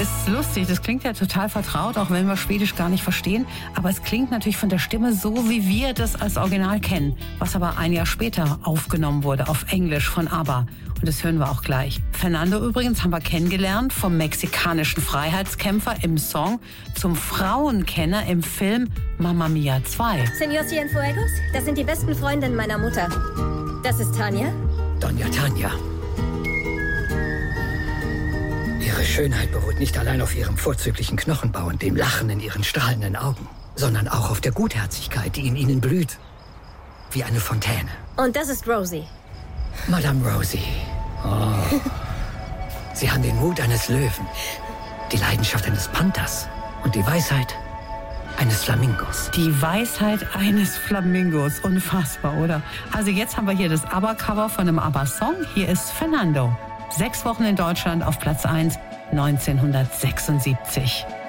Ist lustig, das klingt ja total vertraut, auch wenn wir Schwedisch gar nicht verstehen. Aber es klingt natürlich von der Stimme so, wie wir das als Original kennen. Was aber ein Jahr später aufgenommen wurde auf Englisch von ABBA. Und das hören wir auch gleich. Fernando übrigens haben wir kennengelernt vom mexikanischen Freiheitskämpfer im Song zum Frauenkenner im Film Mamma Mia 2. Señor Cienfuegos, das sind die besten Freundinnen meiner Mutter. Das ist Tanja. Doña Tanja. Ihre Schönheit beruht nicht allein auf ihrem vorzüglichen Knochenbau und dem Lachen in ihren strahlenden Augen, sondern auch auf der Gutherzigkeit, die in ihnen blüht. Wie eine Fontäne. Und das ist Rosie. Madame Rosie. Oh. Sie haben den Mut eines Löwen, die Leidenschaft eines Panthers und die Weisheit eines Flamingos. Die Weisheit eines Flamingos. Unfassbar, oder? Also jetzt haben wir hier das ABBA-Cover von einem ABBA-Song. Hier ist Fernando. 6 Wochen in Deutschland auf Platz 1, 1976.